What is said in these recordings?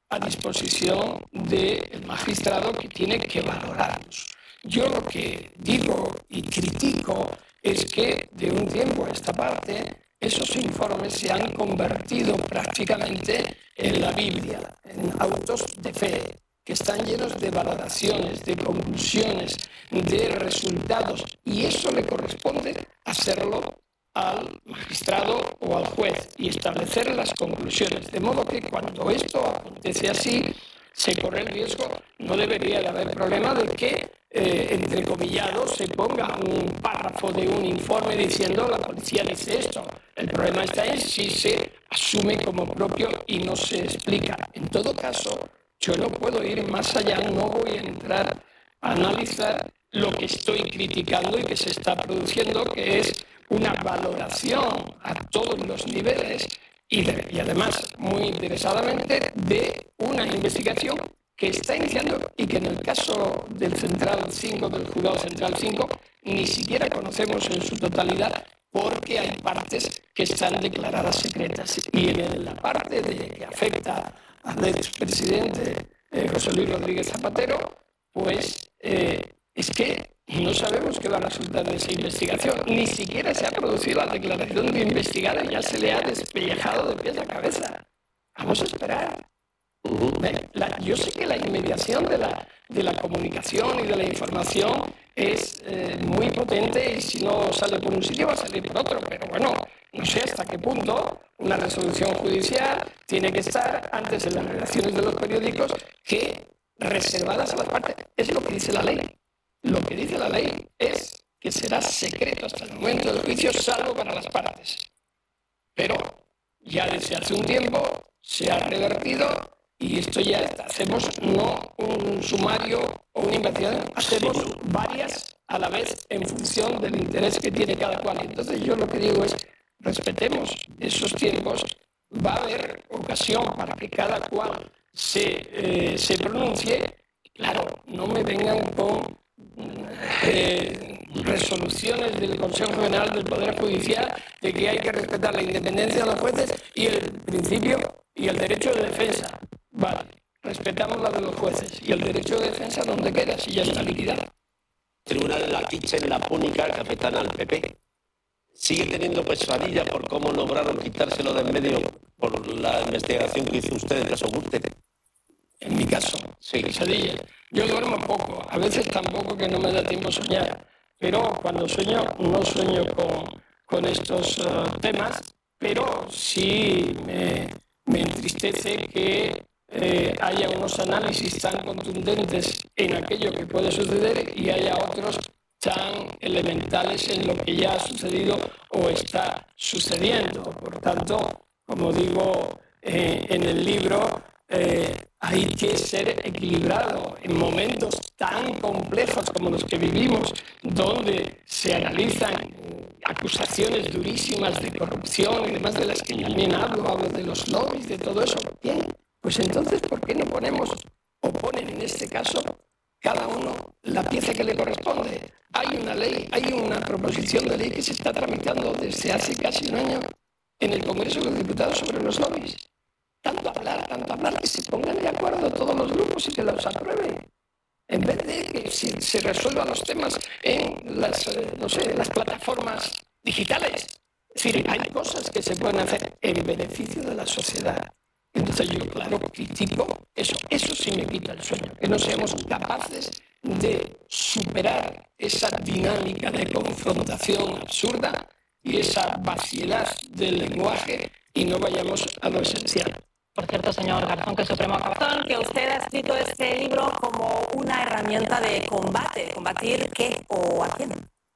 a disposición del magistrado que tiene que valorarlos. Yo lo que digo y critico es que de un tiempo a esta parte esos informes se han convertido prácticamente en la Biblia, en autos de fe, que están llenos de valoraciones, de conclusiones, de resultados, y eso le corresponde hacerlo al magistrado o al juez y establecer las conclusiones. De modo que cuando esto acontece así, se corre el riesgo, no debería de haber problema de que, entrecomillado, se ponga un párrafo de un informe diciendo la policía dice esto. El problema está en si se asume como propio y no se explica. En todo caso, yo no puedo ir más allá, no voy a entrar a analizar lo que estoy criticando y que se está produciendo, que es una valoración a todos los niveles y además, muy interesadamente, de una investigación que está iniciando y que en el caso del Central 5, del Juzgado Central 5, ni siquiera conocemos en su totalidad porque hay partes que están declaradas secretas. Y en la parte que afecta al expresidente José Luis Rodríguez Zapatero, pues es que no sabemos qué va a resultar de esa investigación. Ni siquiera se ha producido la declaración de investigado y ya se le ha despellejado de pies a cabeza. Vamos a esperar. Yo sé que la inmediación de la comunicación y de la información es muy potente y si no sale por un sitio va a salir por otro, pero bueno, no sé hasta qué punto una resolución judicial tiene que estar antes de las redacciones de los periódicos que reservadas a las partes. Es lo que dice la ley. Lo que dice la ley es que será secreto hasta el momento del juicio, salvo para las partes. Pero ya desde hace un tiempo se ha revertido y esto ya está. Hacemos no un sumario o una investigación, hacemos varias a la vez en función del interés que tiene cada cual. Entonces yo lo que digo es, respetemos esos tiempos, va a haber ocasión para que cada cual se pronuncie. Claro, no me vengan con resoluciones del Consejo General del Poder Judicial de que hay que respetar la independencia de los jueces y el principio y el derecho de defensa. Vale, respetamos la de los jueces y el derecho de defensa donde queda, si ya está liquidado. Tribunal de la Kitchen, la Púnica, capitana al PP. ¿Sigue teniendo pesadilla por cómo lograron quitárselo de en medio por la investigación que hizo usted de Sogurte? En mi caso, sí, pesadilla. Yo duermo poco, a veces tan poco que no me da tiempo soñar, pero cuando sueño, no sueño con estos temas, pero sí me entristece que haya unos análisis tan contundentes en aquello que puede suceder y haya otros tan elementales en lo que ya ha sucedido o está sucediendo. Por tanto, como digo en el libro, hay que ser equilibrado en momentos tan complejos como los que vivimos, donde se analizan acusaciones durísimas de corrupción y demás de las que también hablo de los lobbies, de todo eso. Bien, pues entonces, ¿por qué no ponemos, o ponen en este caso, cada uno la pieza que le corresponde? Hay una ley, hay una proposición de ley que se está tramitando desde hace casi un año en el Congreso de los Diputados sobre los lobbies. Tanto hablar, que se pongan de acuerdo todos los grupos y que los aprueben. En vez de que se resuelvan los temas en las plataformas digitales. Es decir, hay cosas que se pueden hacer en beneficio de la sociedad. Entonces yo, claro, critico eso. Eso sí me quita el sueño. Que no seamos capaces de superar esa dinámica de confrontación absurda y esa vaciedad del lenguaje y no vayamos a lo esencial. Por cierto, señor Garzón, que Supremo Garzón, que usted ha escrito este libro como una herramienta de combate. ¿Combatir qué o a quién?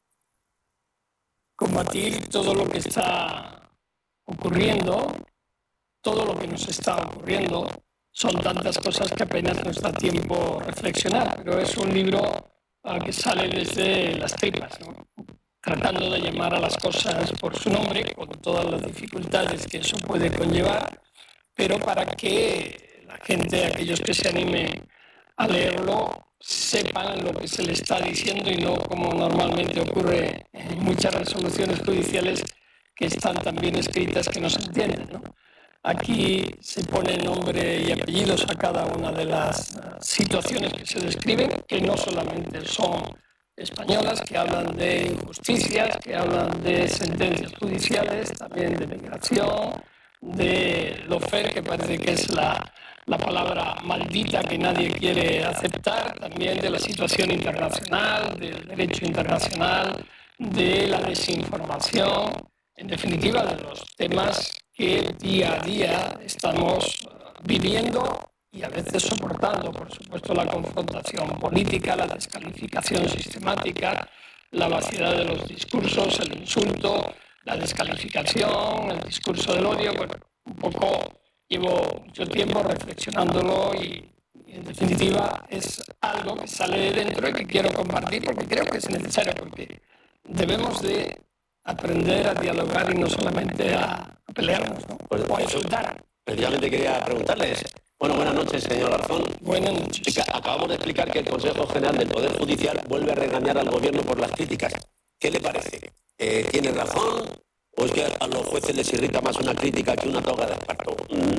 Combatir todo lo que está ocurriendo, todo lo que nos está ocurriendo. Son tantas cosas que apenas nos da tiempo reflexionar, pero es un libro que sale desde las tripas, ¿no? Tratando de llamar a las cosas por su nombre, con todas las dificultades que eso puede conllevar, pero para que la gente, aquellos que se animen a leerlo, sepan lo que se le está diciendo y no como normalmente ocurre en muchas resoluciones judiciales que están tan bien escritas que no se entienden, ¿no? Aquí se pone nombre y apellidos a cada una de las situaciones que se describen, que no solamente son españolas, que hablan de injusticias, que hablan de sentencias judiciales, también de migración, de lawfare, que parece que es la palabra maldita que nadie quiere aceptar, también de la situación internacional, del derecho internacional, de la desinformación, en definitiva de los temas que día a día estamos viviendo y a veces soportando, por supuesto, la confrontación política, la descalificación sistemática, la vaciedad de los discursos, el insulto, la descalificación, el discurso del odio. Bueno, un poco llevo mucho tiempo reflexionándolo y en definitiva es algo que sale de dentro y que quiero compartir porque creo que es necesario, porque debemos de aprender a dialogar y no solamente a pelearnos, ¿no? Pues, o a insultar. Precisamente quería preguntarles. Bueno, buenas noches, señor Garzón. Buenas noches. Acabamos de explicar que el Consejo General del Poder Judicial vuelve a regañar al Gobierno por las críticas. ¿Qué le parece? ¿Tiene razón o es que a los jueces les irrita más una crítica que una toga de esparto?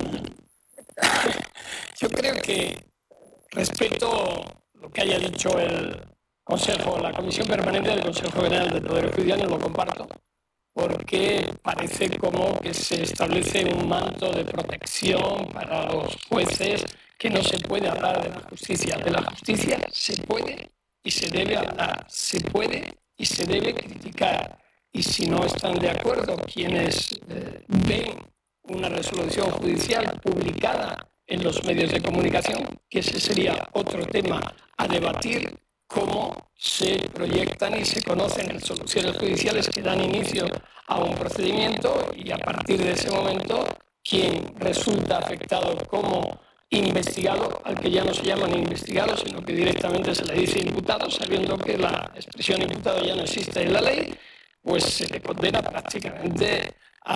Yo creo que respeto lo que haya dicho el Consejo, la Comisión Permanente del Consejo General del Poder Judicial, y lo comparto, porque parece como que se establece un manto de protección para los jueces, que no se puede hablar de la justicia. De la justicia se puede y se debe hablar, se puede y se debe criticar. Y si no están de acuerdo quienes ven una resolución judicial publicada en los medios de comunicación, que ese sería otro tema a debatir, cómo se proyectan y se conocen resoluciones judiciales que dan inicio a un procedimiento, y a partir de ese momento quien resulta afectado como investigado, al que ya no se llaman investigados, sino que directamente se le dice imputado, sabiendo que la expresión imputado ya no existe en la ley, pues se le condena prácticamente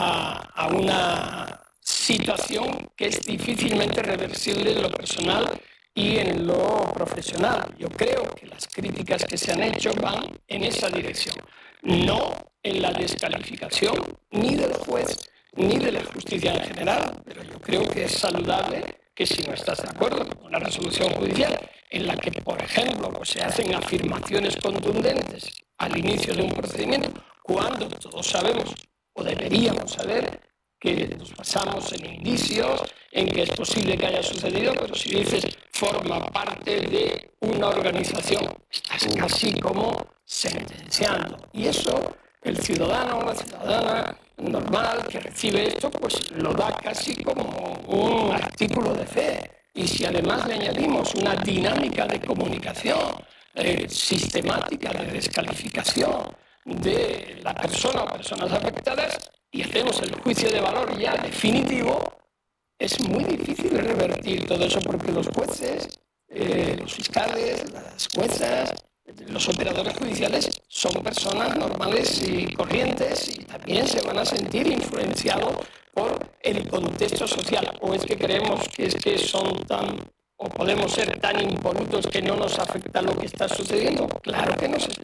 a una situación que es difícilmente reversible en lo personal y en lo profesional. Yo creo que las críticas que se han hecho van en esa dirección, no en la descalificación ni del juez ni de la justicia en general, pero yo creo que es saludable que, si no estás de acuerdo con una resolución judicial en la que, por ejemplo, pues se hacen afirmaciones contundentes al inicio de un procedimiento, cuando todos sabemos o deberíamos saber que nos basamos en indicios, en que es posible que haya sucedido, pero si dices forma parte de una organización, estás casi como sentenciando. Y eso el ciudadano o la ciudadana normal que recibe esto, pues lo da casi como un artículo de fe. Y si además le añadimos una dinámica de comunicación sistemática de descalificación de la persona o personas afectadas, y hacemos el juicio de valor ya definitivo, es muy difícil revertir todo eso, porque los jueces, los fiscales, las juezas, los operadores judiciales son personas normales y corrientes, y también se van a sentir influenciados por el contexto social. ¿O es que creemos que es que son tan, o podemos ser tan impolutos que no nos afecta lo que está sucediendo? Claro que nos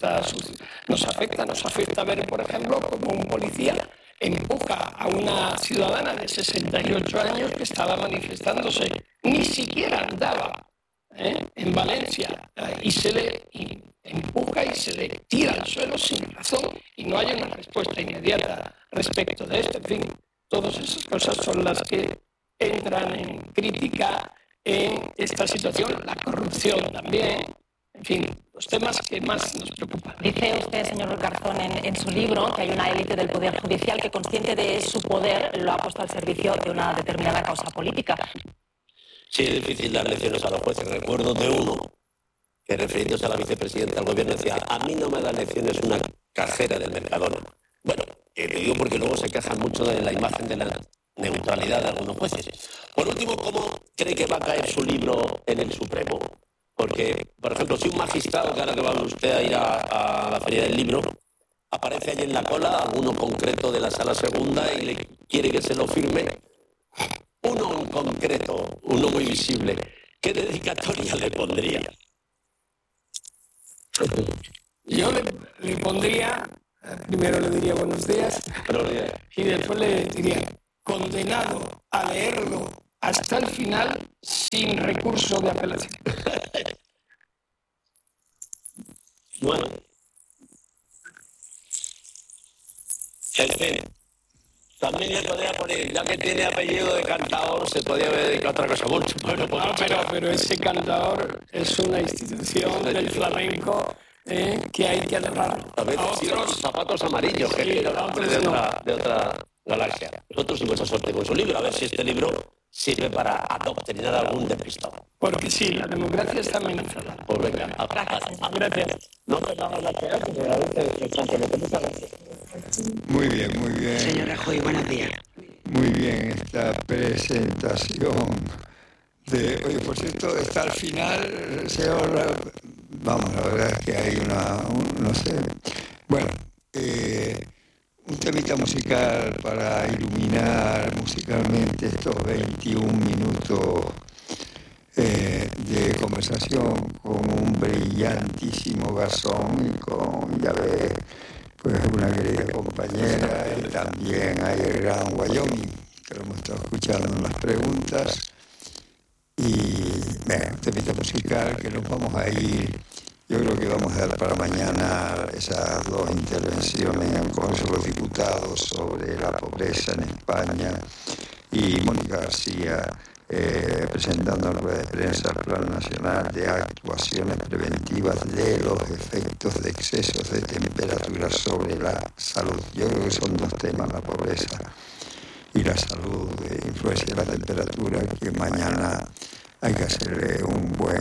afecta ver, por ejemplo, como un policía empuja a una ciudadana de 68 años que estaba manifestándose, ni siquiera andaba en Valencia, y se le empuja y se le tira al suelo sin razón, y no hay una respuesta inmediata respecto de esto. En fin, todas esas cosas son las que entran en crítica en esta situación, la corrupción también, en fin, los temas que más nos preocupan. Dice usted, señor Garzón, en su libro que hay una élite del Poder Judicial que, consciente de su poder, lo ha puesto al servicio de una determinada causa política. Sí, es difícil dar lecciones a los jueces. Recuerdo de uno que, refiriéndose a la vicepresidenta del gobierno, decía: a mí no me da lecciones una cajera del Mercadona. Bueno, lo digo porque luego se quejan mucho de la imagen de la neutralidad de algunos jueces. Por último, ¿cómo cree que va a caer su libro en el Supremo? Porque, por ejemplo, si un magistrado, que ahora que va usted a ir a la Feria del Libro, aparece allí en la cola, alguno concreto de la Sala Segunda, y le quiere que se lo firme, uno en concreto, uno muy visible, ¿qué dedicatoria le pondría? Yo le pondría, primero le diría buenos días, y después le diría: condenado a leerlo hasta el final sin recurso de apelación. Bueno. En fin. También le podría poner, ya que tiene apellido de cantador, se podría haber dedicado a otra cosa mucho. Bueno, pues pero ese cantador es una institución del flamenco que hay que adorar. A veces los zapatos amarillos, que es de otra galaxia. Nosotros tuvimos mucha suerte con su libro, a ver si este libro sirve para adoctrinar a algún despistado. Porque sí, la democracia está amenazada. Pues venga, Gracias. No perdamos la pena, porque a veces Muy bien, muy bien. Señor Rajoy, buenos días. Muy bien esta presentación de... Oye, por cierto, está al final, señor... Vamos, la verdad es que hay no sé... Bueno, un temita musical para iluminar musicalmente estos 21 minutos de conversación con un brillantísimo Garzón y con, ya ves, pues una querida compañera, y también hay el gran Wyoming, que lo hemos estado escuchando en las preguntas. Y bueno, un temita musical que nos vamos a ir. Yo creo que vamos a dar para mañana esas dos intervenciones en el Congreso de los Diputados sobre la pobreza en España y Mónica García presentando en la rueda de prensa el Plan Nacional de Actuaciones Preventivas de los efectos de excesos de temperatura sobre la salud. Yo creo que son dos temas, la pobreza y la salud, influencia de la temperatura, que mañana hay que hacerle un buen